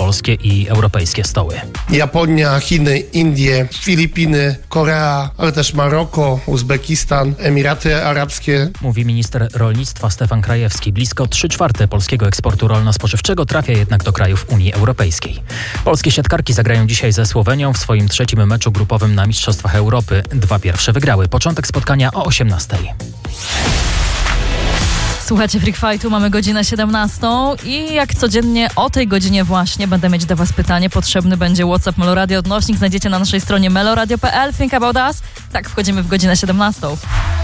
polskie i europejskie stoły. Japonia, Chiny, Indie, Filipiny, Korea, ale też Maroko, Uzbekistan, Emiraty Arabskie. Mówi minister rolnictwa Stefan Krajewski. Blisko 3/4 polskiego eksportu rolno-spożywczego trafia jednak do krajów Unii Europejskiej. Polskie siatkarki zagrają dzisiaj ze Słowenią w swoim 3. meczu grupowym na Mistrzostwach Europy. 2 pierwsze wygrały. Początek spotkania o 18:00. Słuchajcie Freak Fightu, mamy godzinę 17 i jak codziennie o tej godzinie właśnie będę mieć do Was pytanie. Potrzebny będzie WhatsApp Meloradio. Odnośnik znajdziecie na naszej stronie meloradio.pl. Think about us. Tak, wchodzimy w godzinę 17.